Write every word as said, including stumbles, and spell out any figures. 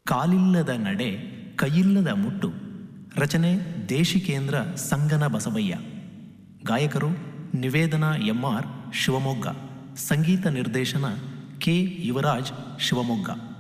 ಕಾಲಿಲ್ಲದ ನಡೆ ಕೈಯಿಲ್ಲದ ಮುಟ್ಟು. ರಚನೆ ದೇಶಿಕೇಂದ್ರ ಸಂಗನ ಬಸವಯ್ಯ. ಗಾಯಕರು ನಿವೇದನಾ ಎಂ ಆರ್ ಶಿವಮೊಗ್ಗ. ಸಂಗೀತ ನಿರ್ದೇಶನ ಕೆ ಯುವರಾಜ್ ಶಿವಮೊಗ್ಗ.